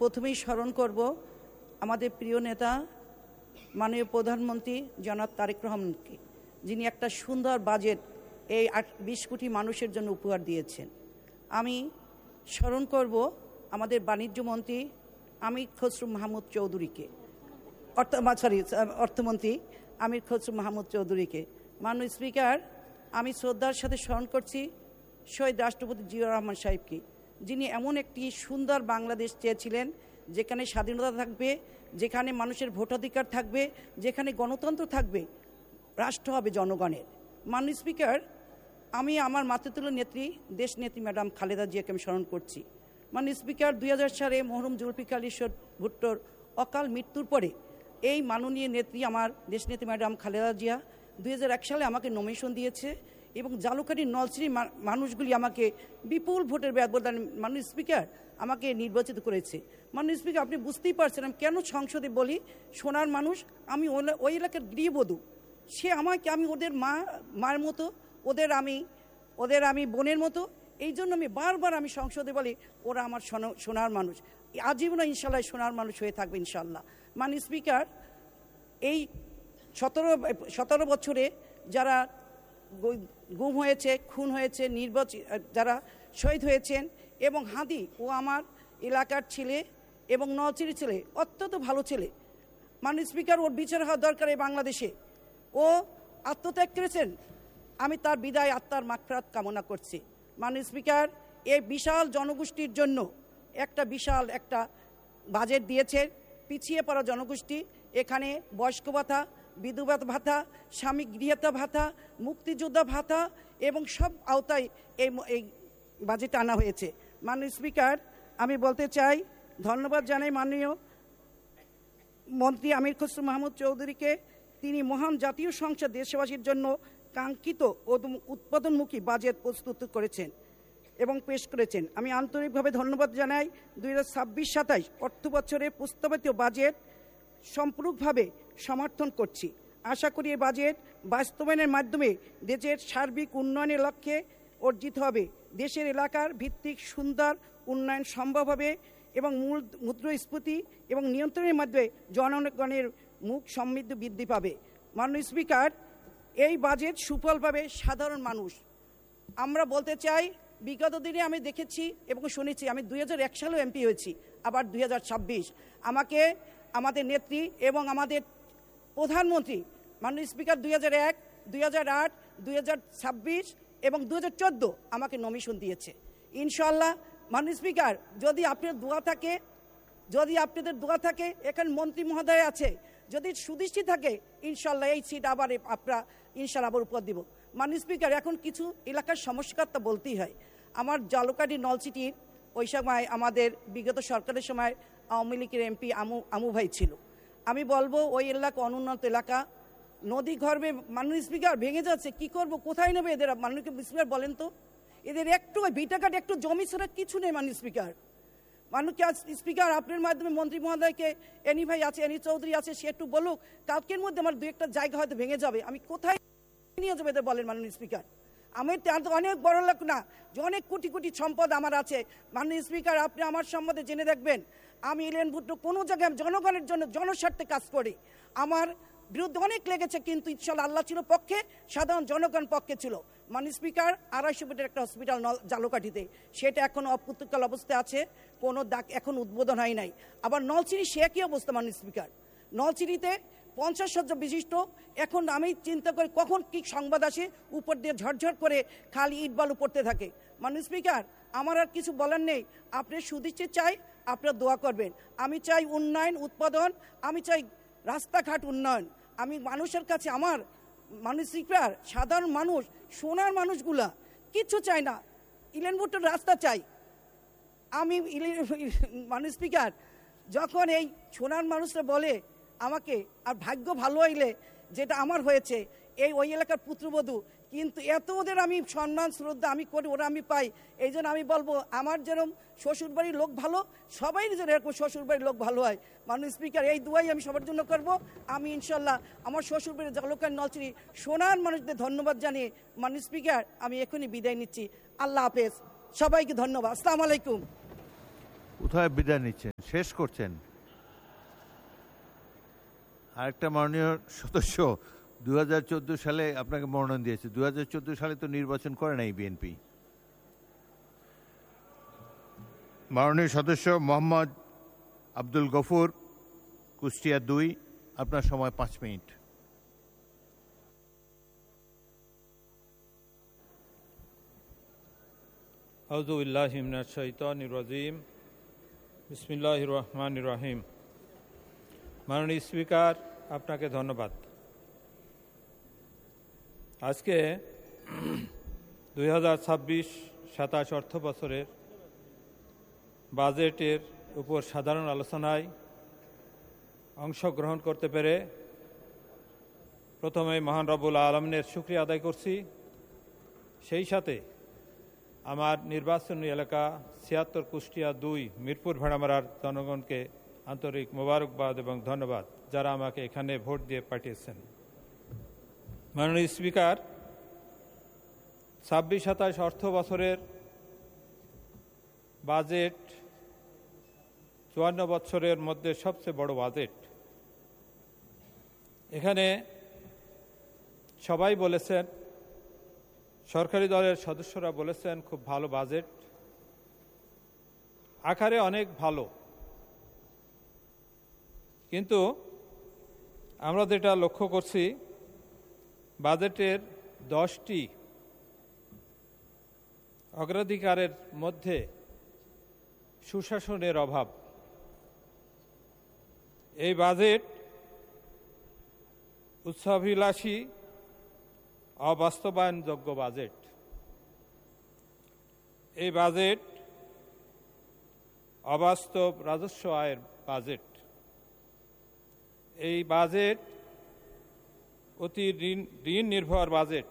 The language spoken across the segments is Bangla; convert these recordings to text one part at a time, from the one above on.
প্রথমেই স্মরণ করব আমাদের প্রিয় নেতা মাননীয় প্রধানমন্ত্রী জনাব তারেক রহমানকে, যিনি একটা সুন্দর বাজেট এই 20 কোটি মানুষের জন্য উপহার দিয়েছেন। আমি স্মরণ করব আমাদের বাণিজ্য মন্ত্রী আমির খসরু মাহমুদ চৌধুরীকে, অর্থমন্ত্রী আমির খসরু মাহমুদ চৌধুরীকে। মাননীয় স্পিকার, আমি শ্রদ্ধার সাথে স্মরণ করছি শহীদ রাষ্ট্রপতি জিয়াউর রহমান সাহেবকে, যিনি এমন একটি সুন্দর বাংলাদেশ চেয়েছিলেন যেখানে স্বাধীনতা থাকবে, যেখানে মানুষের ভোটাধিকার থাকবে, যেখানে গণতন্ত্র থাকবে, রাষ্ট্র হবে জনগণের। মাননীয় স্পিকার, আমি আমার মাতৃতুল্য নেত্রী দেশনেত্রী ম্যাডাম খালেদা জিয়াকে আমি স্মরণ করছি। মাননীয় স্পিকার, 2000 সালে মরহুম জুলফিকার আলী ভুট্টোর অকাল মৃত্যুর পরে এই মাননীয় নেত্রী আমার দেশনেত্রী ম্যাডাম খালেদা জিয়া 2001 সালে আমাকে নমিনেশন দিয়েছে এবং জালুকাঠি নলছিরি মানুষগুলি আমাকে বিপুল ভোটের ব্যবধানে মাননীয় স্পিকার আমাকে নির্বাচিত করেছে। মাননীয় স্পিকার, আপনি বুঝতেই পারছেন আমি কেন সংসদে বলি সোনার মানুষ। আমি ওই এলাকার গৃহবধূ, সে আমাকে, আমি ওদের মায়ের মতো, ওদের আমি বোনের মতো। এই জন্য আমি বারবার আমি সংসদে বলি ওরা আমার সোনার মানুষ, আজীবন ইনশাল্লাহ সোনার মানুষ হয়ে থাকবে ইনশাল্লাহ। মাননীয় স্পিকার, এই 17 বছরে যারা গুম হয়েছে, খুন হয়েছে, যারা শহীদ হয়েছেন, এবং হাদি ও আমার এলাকার ছেলে এবং নলছিরির ছেলে, অত্যন্ত ভালো ছেলে। মাননীয় স্পিকার, ওর বিচার হওয়া দরকার এই বাংলাদেশে। ও আত্মত্যাগ করেছেন, আমি তার বিদায় আত্মার মাগফিরাত কামনা করছি। মাননীয় স্পিকার, এই বিশাল জনগোষ্ঠীর জন্য বিশাল একটা বাজেট দিয়েছেন। পিছিয়ে পড়া জনগোষ্ঠী, এখানে বয়স্ক ভাতা, বিধবা ভাতা, স্বামী গৃহীতা ভাতা, মুক্তিযোদ্ধা ভাতা এবং সব আওতায় এই বাজেট আনা হয়েছে। মাননীয় স্পিকার, আমি বলতে চাই, ধন্যবাদ জানাই মাননীয় মন্ত্রী আমির খসরু মাহমুদ চৌধুরীকে। তিনি মহান জাতীয় সংসদ দেশবাসীর জন্য কাঙ্ক্ষিত ও উৎপাদনমুখী বাজেট প্রস্তুত করেছেন এবং পেশ করেছেন। আমি আন্তরিকভাবে ধন্যবাদ জানাই। 2026-27 অর্থ বছরে প্রস্তাবিত বাজেট সম্পূর্ণভাবে সমর্থন করছি। আশা করি এই বাজেট বাস্তবায়নের মাধ্যমে দেশের সার্বিক উন্নয়নের লক্ষ্যে অর্জিত হবে। দেশের এলাকার ভিত্তিক সুন্দর উন্নয়ন সম্ভব হবে এবং মুদ্রাস্ফীতি এবং নিয়ন্ত্রণের মাধ্যমে জনগণের মুখ সমৃদ্ধি বৃদ্ধি পাবে। মাননীয় স্পিকার, এই বাজেট সুফল পাবে সাধারণ মানুষ। আমরা বলতে চাই, বিগত দিনে আমি দেখেছি এবং শুনেছি, আমি 2001 সালেও এমপি হয়েছি, আবার 2026 আমাকে আমাদের নেত্রী এবং আমাদের প্রধানমন্ত্রী মাননীয় স্পিকার 2001, 2008, 2026 এবং 2014 আমাকে নমিনেশন দিয়েছে। ইনশাআল্লাহ মাননীয় স্পিকার, যদি আপনাদের দোয়া থাকে, এখানে মন্ত্রী মহোদয় আছে, যদি সুদৃষ্টি থাকে, ইনশাআল্লাহ এই সিট আবার আপনারা ইনশাআল্লাহ আবার উপহার দিব। মাননীয় স্পিকার, এখন কিছু এলাকার সমস্যার তো বলতেই হয়। আমার জালুকাঠি নলছিটির ওই সময় আমাদের বিগত সরকারের সময় আওয়ামী লীগের এমপি আমু ভাই ছিল। আমি বলবো ওই এলাকা অনুন্নত এলাকা, নদী গর্ভে মাননীয় স্পিকার ভেঙে যাচ্ছে, কি করব, কোথায় নেবে এদের? মাননীয় স্পিকার বলেন তো, এদের একটু ভিটাঘাট একটু জমি ছাড়া কিছু নেই। মাননীয় স্পিকার, মাননীয় স্পিকার, আপনার মাধ্যমে মন্ত্রী মহোদয়কে, এনি ভাই আছে, এনি চৌধুরী আছে, সে একটু বলুক, কালকের মধ্যে আমার 2-1টা জায়গা হয়তো ভেঙে যাবে, আমি কোথায় নিয়ে যাবে এদের বলেন? মাননীয় স্পিকার, আমি অনেক বড় লোক না যে অনেক কোটি কোটি সম্পদ আমার আছে। মাননীয় স্পিকার, আপনি আমার সম্বন্ধে জেনে দেখবেন, আমি ইলেন ভুট্টো কোনো জায়গায় জনগণের জন্য জনস্বার্থে কাজ করি। আমার বিরুদ্ধে অনেক লেগেছে, কিন্তু ইনশাআল্লাহ আল্লাহ ছিল পক্ষে, সাধারণ জনগণ পক্ষে ছিল। মাননীয় স্পিকার, 250 বেডের একটা হসপিটাল জালুকাঠিতে, সেটা এখন অপ্রতুল অবস্থায় আছে, কোনো এখন উদ্বোধন হয় নাই। আবার নলছিরি সে একই অবস্থা। মাননীয় স্পিকার, নলছিরিতে 50 শয্যা বিশিষ্ট, এখন আমি চিন্তা করি কখন কি সংবাদ আসে, উপর দিয়ে ঝরঝর করে খালি ইট বালু পড়তে থাকে। মাননীয় স্পিকার, আমার আর কিছু বলার নেই, আপনি সুদৃষ্টি চাই, আপনারা দোয়া করবেন। আমি চাই উন্নয়ন, উৎপাদন, আমি চাই রাস্তাঘাট উন্নয়ন। আমি মানুষের কাছে, আমার মাননীয় স্পিকার, সাধারণ মানুষ, সোনার মানুষগুলা কিচ্ছু চাই না, ইলেন ভুট্টোর রাস্তা চাই। আমি মাননীয় স্পিকার, যখন এই সোনার মানুষরা বলে আমাকে, আর ভাগ্য ভালো হইলে যেটা আমার হয়েছে, ওই এলাকার পুত্রবধূ, কিন্তু এত ওদের আমি সম্মান শ্রদ্ধা আমি করি, ওরা আমি পাই। এই জন্য আমি বলবো, আমার যেরকম শ্বশুরবাড়ির লোক ভালো, সবাই যেন এরকম শ্বশুরবাড়ির লোক ভালো হয়। মাননীয় স্পিকার, এই দুয়াই আমি সবার জন্য করব। আমি ইনশাল্লাহ আমার শ্বশুরবাড়ির জালুকাঠি নলছিরি সোনার মানুষদের ধন্যবাদ জানিয়ে মাননীয় স্পিকার আমি এখনই বিদায় নিচ্ছি। আল্লাহ হাফেজ, সবাইকে ধন্যবাদ। আসসালামু আলাইকুম। কোথায় বিদায় নিচ্ছেন, শেষ করছেন? আরেকটা মাননীয় সদস্য 2014 সালে আপনাকে মনোনয়ন দিয়েছে। 2014 সালে তো নির্বাচন করে নাই বিএনপি। মাননীয় সদস্য মোহাম্মদ আব্দুল গফুর, কুষ্টিয়া 2, আপনার সময় 5 মিনিট। আউযু বিল্লাহি মিনাশ শাইতানির রাজিম। বিসমিল্লাহির রহমানির রহিম। মাননীয় স্পিকার, আপনাকে ধন্যবাদ। আজকে 2026-27 অর্থ বছরের বাজেটের উপর সাধারণ আলোচনায় অংশগ্রহণ করতে পেরে প্রথমে মহান রব্বুল আলামিনের শুকরিয়া আদায় করছি। সেই সাথে আমার নির্বাচনী এলাকা 76 কুষ্টিয়া 2 মিরপুর ভেড়ামারার জনগণকে আন্তরিক মোবারকবাদ এবং ধন্যবাদ, যারা আমাকে এখানে ভোট দিয়ে পাঠিয়েছেন। মাননীয় স্পিকার, 26-27 অর্থ বছরের বাজেট 54 বছরের মধ্যে সবচেয়ে বড় বাজেট। এখানে সবাই বলেছেন, সরকারি দলের সদস্যরা বলেছেন খুব ভালো বাজেট, আকারে অনেক ভালো, কিন্তু আমরা যেটা লক্ষ্য করছি বাজেটের 10টি অগ্রাধিকারের মধ্যে সুশাসনের অভাব। এই বাজেট উচ্চাভিলাষী, অবাস্তবায়নযোগ্য বাজেট। এই বাজেট অবাস্তব রাজস্ব আয়ের বাজেট। এই বাজেট অতি ঋণ নির্ভর বাজেট।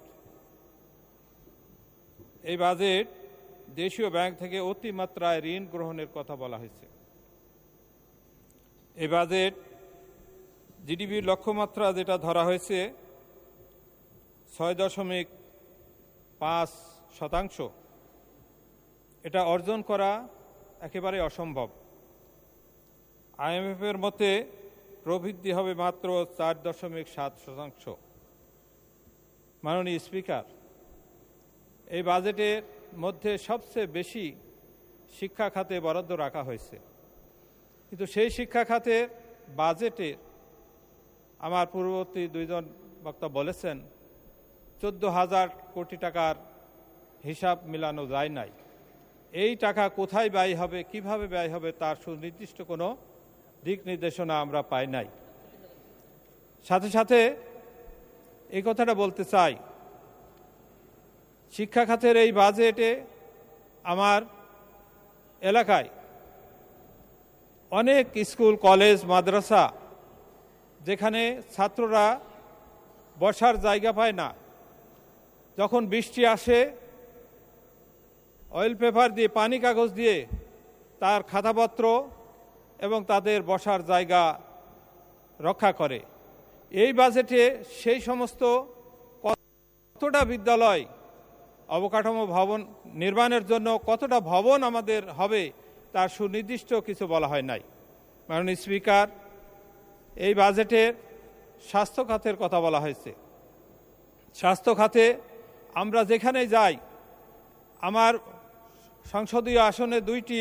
এই বাজেট দেশীয় ব্যাংক থেকে অতিমাত্রায় ঋণ গ্রহণের কথা বলা হয়েছে। এই বাজেট জিডিপির লক্ষ্যমাত্রা যেটা ধরা হয়েছে 6.5%, এটা অর্জন করা একেবারে অসম্ভব। আইএমএফের মতে প্রবৃদ্ধি হবে মাত্র 4.7%। মাননীয় স্পিকার, এই বাজেটের মধ্যে সবচেয়ে বেশি শিক্ষা খাতে বরাদ্দ রাখা হয়েছে, কিন্তু সেই শিক্ষা খাতের বাজেটে আমার পূর্ববর্তী 2জন বক্তা বলেছেন 14,000 কোটি টাকার হিসাব মিলানো যায় নাই। এই টাকা কোথায় ব্যয় হবে, কিভাবে ব্যয় হবে, তার সুনির্দিষ্ট কোনো দিক নির্দেশনা আমরা পাই নাই। সাথে সাথে এই কথাটা বলতে চাই, শিক্ষা খাতের এই বাজেটে আমার এলাকায় অনেক স্কুল, কলেজ, মাদ্রাসা, যেখানে ছাত্ররা বসার জায়গা পায় না, যখন বৃষ্টি আসে অয়েল পেপার দিয়ে, পানি কাগজ দিয়ে তার খাতাপত্র এবং তাদের বসার জায়গা রক্ষা করে। এই বাজেটে সেই সমস্ত কতটা বিদ্যালয়, অবকাঠামো ভবন নির্মাণের জন্য কতটা ভবন আমাদের হবে, তার সুনির্দিষ্ট কিছু বলা হয় নাই। মাননীয় স্পিকার, এই বাজেটে স্বাস্থ্য খাতের কথা বলা হয়েছে। স্বাস্থ্য খাতে আমরা যেখানে যাই, আমার সংসদীয় আসনে 2টি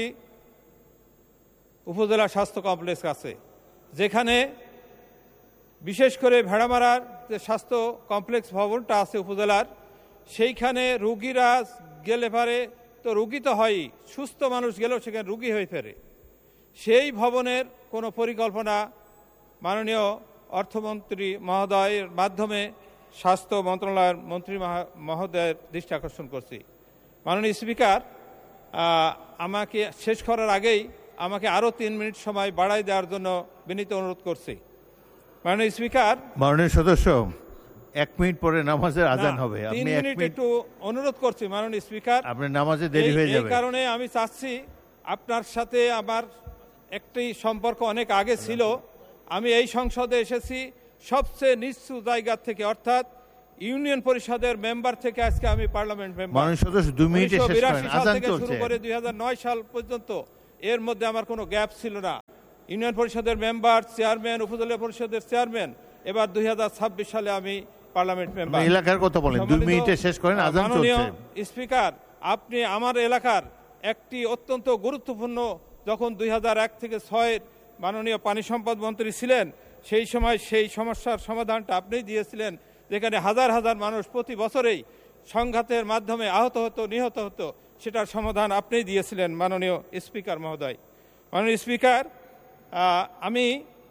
উপজেলা স্বাস্থ্য কমপ্লেক্স আছে, যেখানে বিশেষ করে ভেড়ামারার যে স্বাস্থ্য কমপ্লেক্স ভবনটা আছে উপজেলার, সেইখানে রুগীরা গেলে পারে তো রুগী তো হয়ই, সুস্থ মানুষ গেলেও সেখানে রুগী হয়ে ফেরে। সেই ভবনের কোনো পরিকল্পনা মাননীয় অর্থমন্ত্রী মহোদয়ের মাধ্যমে স্বাস্থ্য মন্ত্রণালয়ের মন্ত্রী মহোদয়ের দৃষ্টি আকর্ষণ করছি। মাননীয় স্পিকার, আমাকে শেষ করার আগেই আমাকে আরও 3 মিনিট সময় বাড়াই দেওয়ার জন্য বিনীত অনুরোধ করছি। মাননীয় স্পিকার, মাননীয় সদস্য, 1 মিনিট পরে নামাজের আজান হবে, আপনি 3 মিনিট একটু অনুরোধ করছি। মাননীয় স্পিকার, আপনার নামাজে দেরি হয়ে যাবে। এই কারণে আমি চাচ্ছি, আপনার সাথে আমার একটি সম্পর্ক অনেক আগে ছিল। আমি এই সংসদে এসেছি সবচেয়ে নিচু জায়গা থেকে, অর্থাৎ ইউনিয়ন পরিষদের মেম্বার থেকে আজকে আমি পার্লামেন্ট মেম্বার। 2 মিনিটে শেষ করেন, আজান চলছে। শুরু করে 2009 সাল পর্যন্ত এর মধ্যে আমার কোনো গ্যাপ ছিল না। ইউনিয়ন পরিষদের মেম্বার, চেয়ারম্যান, উপজেলা পরিষদের চেয়ারম্যান, এবার 2026 সালে আমি পার্লামেন্ট মেম্বার। এলাকার কথা বলেন, 2 মিনিটে শেষ করেন, আজান চলছে। স্পিকার, আপনি আমার এলাকার একটি অত্যন্ত গুরুত্বপূর্ণ, যখন 2001 থেকে 2006 মাননীয় পানি সম্পদ মন্ত্রী ছিলেন, সেই সময় সেই সমস্যার সমাধানটা আপনিই দিয়েছিলেন, যেখানে হাজার হাজার মানুষ প্রতি বছরেই সংঘাতের মাধ্যমে আহত হতো, নিহত হতো, সেটার সমাধান আপনিই দিয়েছিলেন মাননীয় স্পিকার মহোদয়। মাননীয় স্পিকার, আমি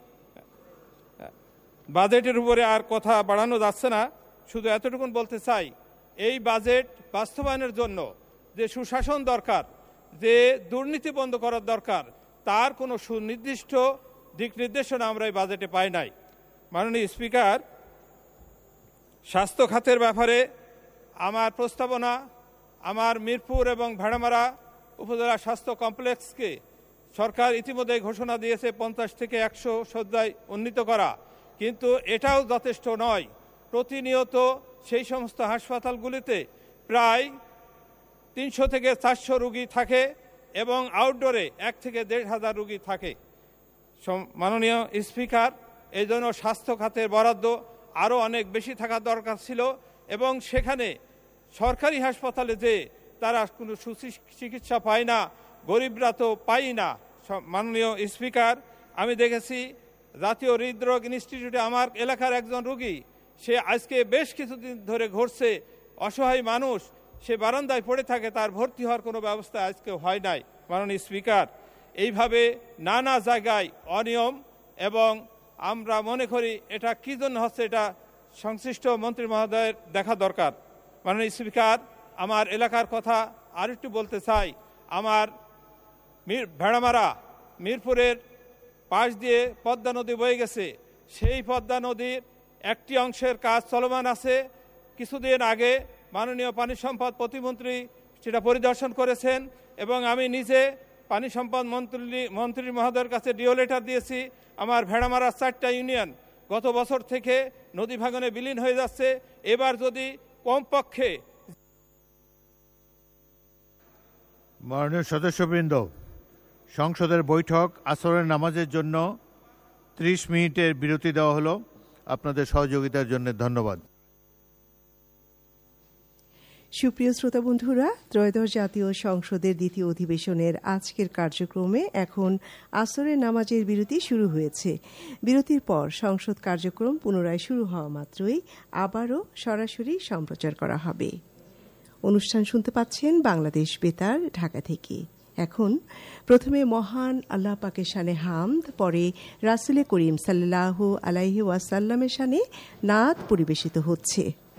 বাজেটের উপরে আর কথা বাড়ানো যাচ্ছে না, শুধু এতটুকুন বলতে চাই, এই বাজেট বাস্তবায়নের জন্য যে সুশাসন দরকার, যে দুর্নীতি বন্ধ করার দরকার, তার কোনো সুনির্দিষ্ট দিক নির্দেশনা আমরা এই বাজেটে পাই নাই। মাননীয় স্পিকার, স্বাস্থ্য খাতের ব্যাপারে আমার প্রস্তাবনা, আমার মিরপুর এবং ভেড়ামারা উপজেলা স্বাস্থ্য কমপ্লেক্সকে সরকার ইতিমধ্যে ঘোষণা দিয়েছে 50 থেকে 100 শয্যায় উন্নীত করা, কিন্তু এটাও যথেষ্ট নয়। প্রতিনিয়ত সেই সমস্ত হাসপাতালগুলিতে প্রায় 300 থেকে 400 রোগী থাকে এবং আউটডোরে 1 থেকে 1,500 রোগী থাকে। মাননীয় স্পিকার, এই জন্য স্বাস্থ্য খাতের বরাদ্দ আরও অনেক বেশি থাকা দরকার ছিল, এবং সেখানে সরকারি হাসপাতালে যে তারা কোনো সুচিকিৎসা পায় না, গরিবরা তো পাই না। মাননীয় স্পিকার, আমি দেখেছি জাতীয় হৃদরোগ ইনস্টিটিউটে আমার এলাকার একজন রোগী, সে আজকে বেশ কিছুদিন ধরে ঘুরছে, অসহায় মানুষ, সে বারান্দায় পড়ে থাকে, তার ভর্তি হওয়ার কোনো ব্যবস্থা আজকে হয় নাই। মাননীয় স্পিকার, এইভাবে নানা জায়গায় অনিয়ম, এবং আমরা মনে করি এটা কী জন্য হচ্ছে, এটা সংশ্লিষ্ট মন্ত্রী মহোদয়ের দেখা দরকার। মাননীয় স্পিকার, আমার এলাকার কথা আর একটু বলতে চাই। আমার ভেড়ামারা মিরপুরের পাশ দিয়ে পদ্মা নদী বয়ে গেছে, সেই পদ্মা নদীর একটি অংশের কাজ চলমান আছে। কিছুদিন আগে মাননীয় পানি সম্পদ প্রতিমন্ত্রী সেটা পরিদর্শন করেছেন, এবং আমি নিজে পানি সম্পদ মন্ত্রী মহোদয়ের কাছে ডিও লেটার দিয়েছি। আমার ভেড়ামারার 4টা ইউনিয়ন গত বছর থেকে নদী ভাঙনে বিলীন হয়ে যাচ্ছে। এবার যদি কমপক্ষে মাননীয় সদস্যবৃন্দ, সংসদের বৈঠক আসরের নামাজের জন্য 30 মিনিটের বিরতি দেওয়া হলো। আপনাদের সহযোগিতার জন্য ধন্যবাদ। সুপ্রিয় শ্রোতা বন্ধুরা, ত্রয়োদশ জাতীয় সংসদের দ্বিতীয় অধিবেশনের আজকের কার্যক্রমে এখন আসরের নামাজের বিরতি শুরু হয়েছে। বিরতির পর সংসদ কার্যক্রম পুনরায় শুরু হওয়া মাত্রই আবারও সরাসরি সম্প্রচার করা হবে। অনুষ্ঠান শুনতে পাচ্ছেন বাংলাদেশ বেতার ঢাকা থেকে। এখন প্রথমে মহান আল্লাহ পাকের শানে হামদ, পরে রাসূলে করিম সাল্লাল্লাহু আলাইহি ওয়াসাল্লামের শানে নাত পরিবেশিত হচ্ছে।